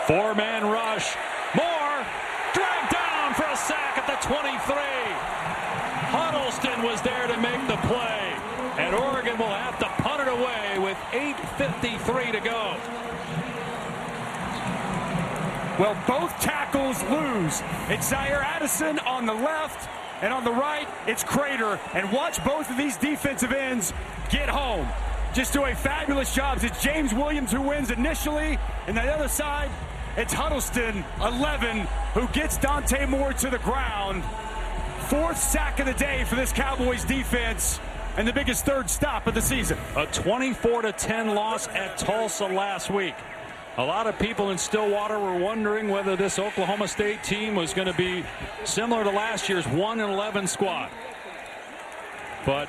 Four-man rush. Moore dragged down for a sack at the 23. Huddleston was there to make the play. And Oregon will have to punt it away with 8:53 to go. Well, both tackles lose. It's Zaire Addison on the left, and on the right, it's Crater. And watch both of these defensive ends get home. Just do a fabulous job. It's James Williams who wins initially, and on the other side, it's Huddleston, 11, who gets Dante Moore to the ground. Fourth sack of the day for this Cowboys defense, and the biggest third stop of the season. A 24-10 loss at Tulsa last week. A lot of people in Stillwater were wondering whether this Oklahoma State team was going to be similar to last year's 1-11 squad. But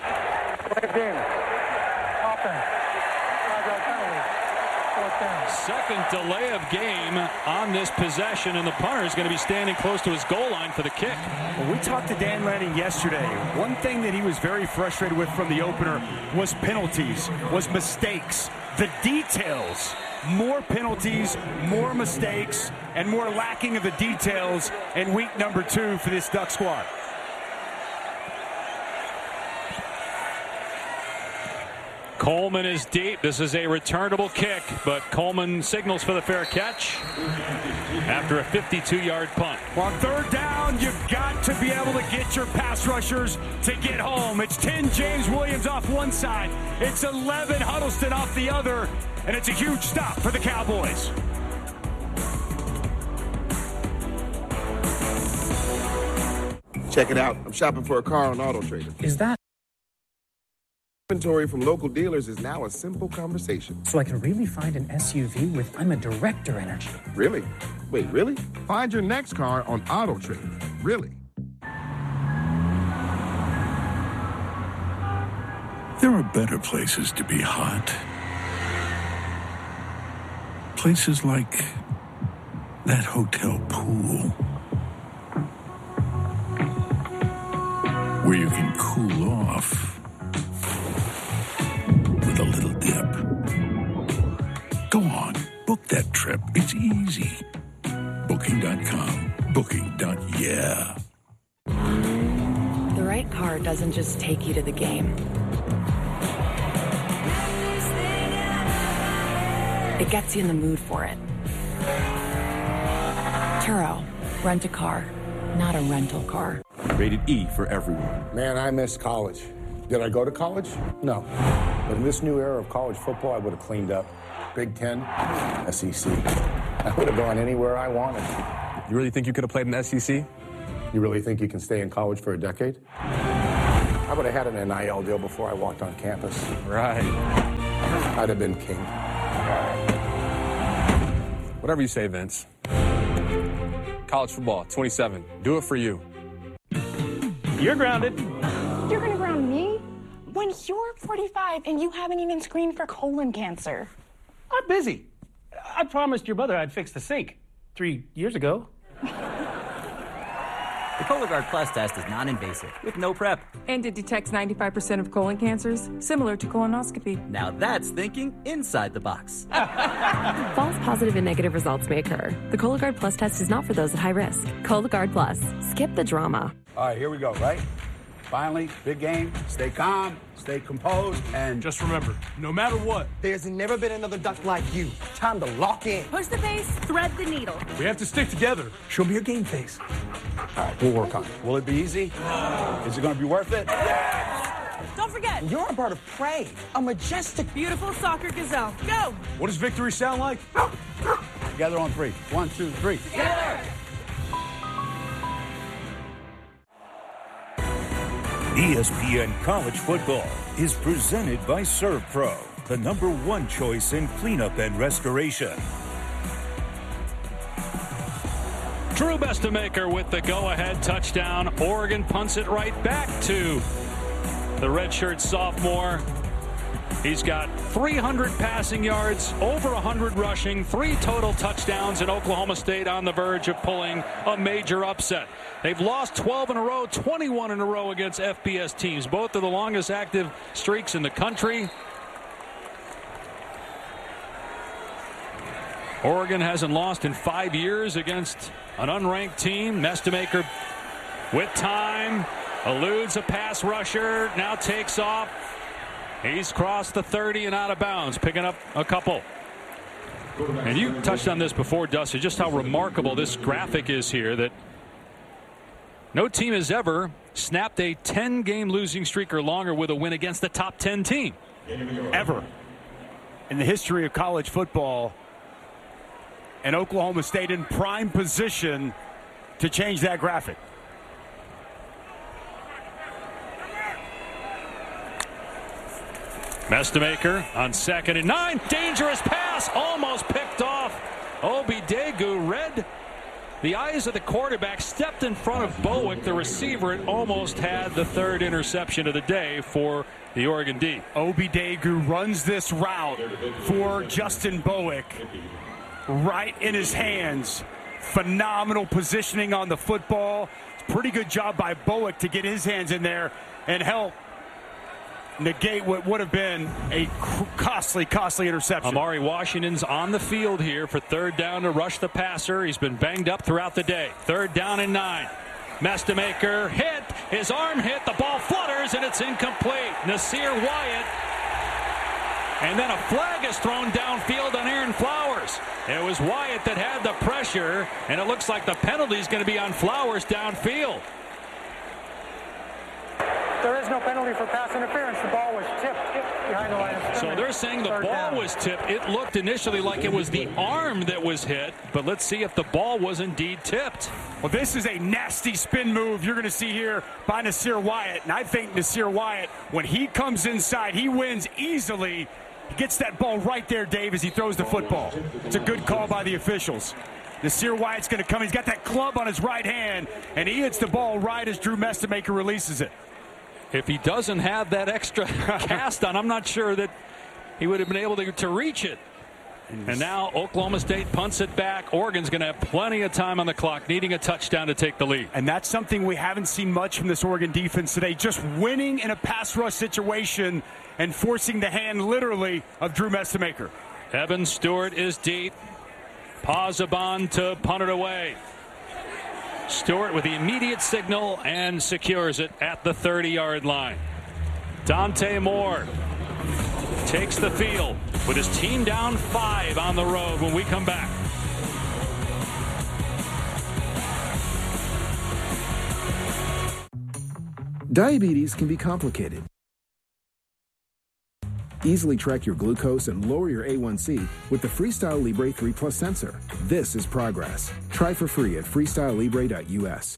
second delay of game on this possession, and the punter is going to be standing close to his goal line for the kick. Well, we talked to Dan Lanning yesterday. One thing that he was very frustrated with from the opener was penalties, was mistakes, the details. More penalties, more mistakes, and more lacking of the details in week number 2 for this Duck squad. Coleman is deep. This is a returnable kick, but Coleman signals for the fair catch after a 52-yard punt. On third down, you've got to be able to get your pass rushers to get home. It's 10 James Williams off one side. It's 11 Huddleston off the other, and it's a huge stop for the Cowboys. Check it out. I'm shopping for a car on AutoTrader. Is that? Inventory from local dealers is now a simple conversation. So I can really find an SUV with I'm a Director energy. Really? Wait, really? Find your next car on AutoTrader. Really? There are better places to be hot. Places like that hotel pool, where you can cool off with a little dip. Go on, book that trip. It's easy. Booking.com. Booking.yeah. The right car doesn't just take you to the game. It gets you in the mood for it. Turo, rent a car, not a rental car. Rated E for everyone. Man, I missed college. Did I go to college? No. But in this new era of college football, I would have cleaned up. Big Ten, SEC. I would have gone anywhere I wanted. You really think you could have played in the SEC? You really think you can stay in college for a decade? I would have had an NIL deal before I walked on campus. Right. I'd have been king. Whatever you say, Vince. College football, 27. Do it for you. You're grounded. You're going to ground me? When you're 45 and you haven't even screened for colon cancer. I'm busy. I promised your mother I'd fix the sink 3 years ago. The Cologuard Plus test is non-invasive with no prep. And it detects 95% of colon cancers, similar to colonoscopy. Now that's thinking inside the box. False positive and negative results may occur. The Cologuard Plus test is not for those at high risk. Cologuard Plus. Skip the drama. All right, here we go, right? Finally, big game. Stay calm, stay composed, and just remember, no matter what, there's never been another duck like you. Time to lock in. Push the face, thread the needle. We have to stick together. Show me your game face. All right, we'll work on it. Will it be easy? Is it going to be worth it? Don't forget, you're a bird of prey, a majestic, beautiful soccer gazelle. Go! What does victory sound like? Together on 3. 1, 2, 3. Together! ESPN College Football is presented by ServPro, the #1 choice in cleanup and restoration. Drew Bestamaker with the go-ahead touchdown. Oregon punts it right back to the redshirt sophomore. He's got 300 passing yards, over 100 rushing, 3 total touchdowns, and Oklahoma State on the verge of pulling a major upset. They've lost 12 in a row, 21 in a row against FBS teams. Both are the longest active streaks in the country. Oregon hasn't lost in 5 years against an unranked team. Mestemaker with time eludes a pass rusher, now takes off. He's crossed the 30 and out of bounds, picking up a couple. And you touched on this before, Dusty, just how remarkable this graphic is here, that no team has ever snapped a 10-game losing streak or longer with a win against the top 10 team. Ever. In the history of college football, and Oklahoma State in prime position to change that graphic. Mestemaker on 2nd and 9. Dangerous pass, almost picked off. Obidegu read the eyes of the quarterback, stepped in front of Bowick, the receiver. It almost had the 3rd interception of the day for the Oregon D. Obidegu runs this route for Justin Bowick right in his hands. Phenomenal positioning on the football. Pretty good job by Bowick to get his hands in there and help negate what would have been a costly interception. Amari Washington's on the field here for 3rd down to rush the passer. He's been banged up throughout the day. 3rd down and 9. Mestemaker hit. His arm hit. The ball flutters, and it's incomplete. Nasir Wyatt. And then a flag is thrown downfield on Aaron Flowers. It was Wyatt that had the pressure, and it looks like the penalty is going to be on Flowers downfield. There is no penalty for pass interference. The ball was tipped behind the line of scrimmage. So they're saying the ball was tipped. It looked initially like it was the arm that was hit, but let's see if the ball was indeed tipped. Well, this is a nasty spin move you're going to see here by Nasir Wyatt, and I think Nasir Wyatt, when he comes inside, he wins easily. He gets that ball right there, Dave, as he throws the football. It's a good call by the officials. Nasir Wyatt's going to come. He's got that club on his right hand, and he hits the ball right as Drew Mestemaker releases it. If he doesn't have that extra cast on, I'm not sure that he would have been able to reach it. And now Oklahoma State punts it back. Oregon's going to have plenty of time on the clock, needing a touchdown to take the lead. And that's something we haven't seen much from this Oregon defense today, just winning in a pass rush situation and forcing the hand, literally, of Drew Mestemaker. Evan Stewart is deep. Pazaban to punt it away. Stewart with the immediate signal and secures it at the 30-yard line. Dante Moore takes the field with his team down 5 on the road when we come back. Diabetes can be complicated. Easily track your glucose and lower your A1C with the Freestyle Libre 3 Plus sensor. This is progress. Try for free at freestylelibre.us.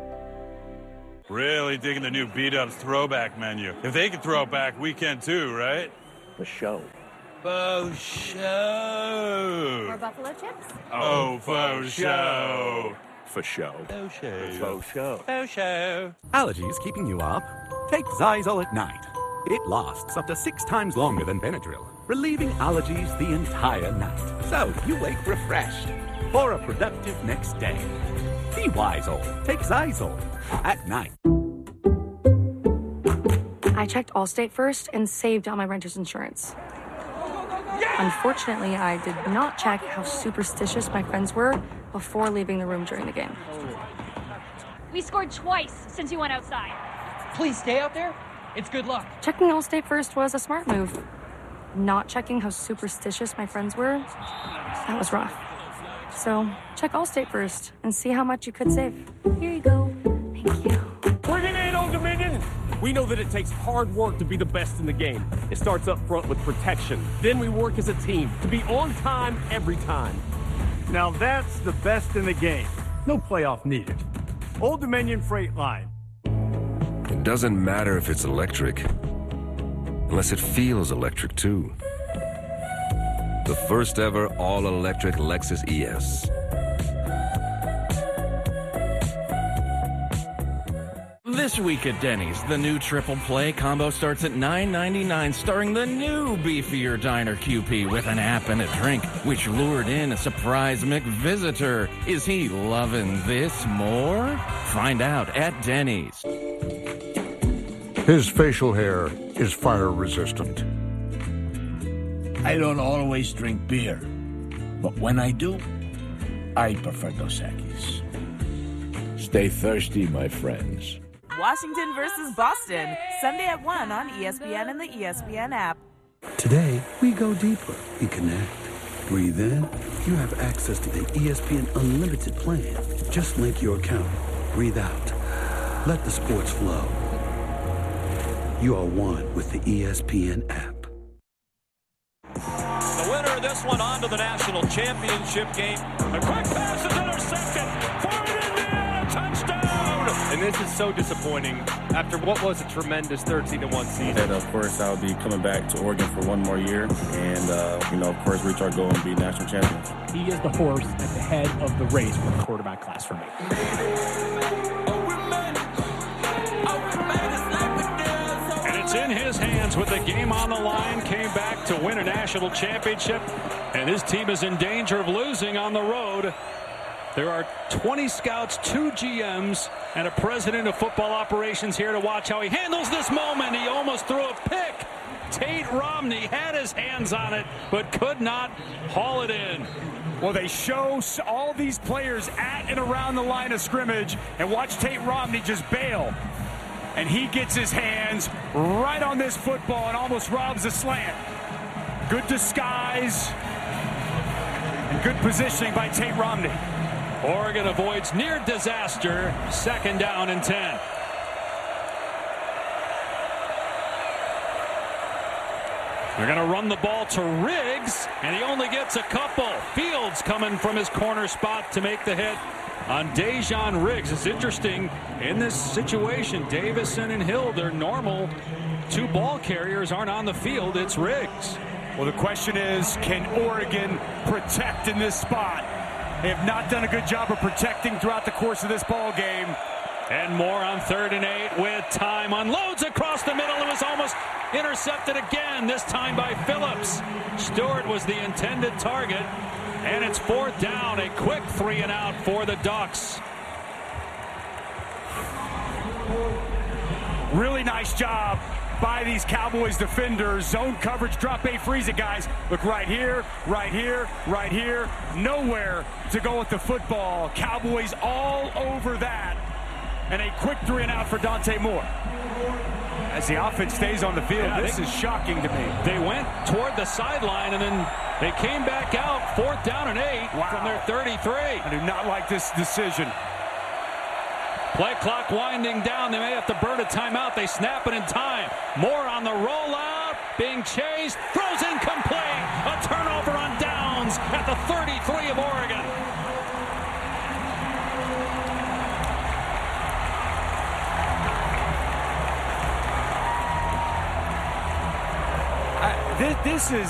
Really digging the new beat-up throwback menu. If they can throw it back, we can too, right? For show. For show. More buffalo chips? Oh, for show. For show. For show. For show. For show. Allergies keeping you up? Take Zyzol at night. It lasts up to 6 times longer than Benadryl, relieving allergies the entire night. So you wake refreshed for a productive next day. Be wise-ol. Take Zyzol at night. I checked Allstate first and saved on my renter's insurance. Unfortunately, I did not check how superstitious my friends were before leaving the room during the game. We scored twice since you went outside. Please stay out there. It's good luck. Checking Allstate first was a smart move. Not checking how superstitious my friends were, that was rough. So check Allstate first and see how much you could save. Here you go. Thank you. Bring it in, Old Dominion! We know that it takes hard work to be the best in the game. It starts up front with protection. Then we work as a team to be on time every time. Now that's the best in the game. No playoff needed. Old Dominion Freight Line. It doesn't matter if it's electric, unless it feels electric too. The first ever all-electric Lexus ES. This week at Denny's, the new triple play combo starts at $9.99, starring the new beefier Diner QP with an app and a drink, which lured in a surprise McVisitor. Is he loving this more? Find out at Denny's. His facial hair is fire resistant. I don't always drink beer, But when I do, I prefer Dos Equis. Stay thirsty, my friends. Washington versus Boston, Sunday at 1 on ESPN and the ESPN app. Today, we go deeper. We connect. Breathe in. You have access to the ESPN Unlimited plan. Just link your account. Breathe out. Let the sports flow. You are one with the ESPN app. The winner of this one on to the national championship game. A quick pass is intercepted. For an Indiana touchdown. And this is so disappointing after what was a tremendous 13-1 season. And of course, I'll be coming back to Oregon for one more year, and of course, reach our goal and be national champions. He is the horse at the head of the race for the quarterback class for me. And it's in his hands with the game on the line. Came back to win a national championship, and his team is in danger of losing on the road. There are 20 scouts, 2 GMs, and a president of football operations here to watch how he handles this moment. He almost threw a pick. Tate Romney had his hands on it, but could not haul it in. Well, they show all these players at and around the line of scrimmage, and watch Tate Romney just bail. And he gets his hands right on this football and almost robs a slant. Good disguise and good positioning by Tate Romney. Oregon avoids near disaster. 2nd down and 10. They're going to run the ball to Riggs, and he only gets a couple. Fields coming from his corner spot to make the hit on Dejon Riggs. It's interesting in this situation. Davison and Hill, their normal 2 ball carriers, aren't on the field. It's Riggs. Well, the question is, can Oregon protect in this spot? They have not done a good job of protecting throughout the course of this ball game. And more on 3rd and 8 with time. Unloads across the middle. It was almost intercepted again, this time by Phillips. Stewart was the intended target. And it's 4th down. A quick 3 and out for the Ducks. Really nice job by these Cowboys defenders. Zone coverage, drop A, freeze it, guys. Look right here, right here, right here. Nowhere to go with the football. Cowboys all over that. And a quick 3 and out for Dante Moore. As the offense stays on the field, this is shocking to me. They went toward the sideline, and then they came back out. 4th down and 8 from their 33. I do not like this decision. Play clock winding down. They may have to burn a timeout. They snap it in time. Moore on the rollout. Being chased. Throws incomplete. A turnover on downs at the 33 of Oregon. This is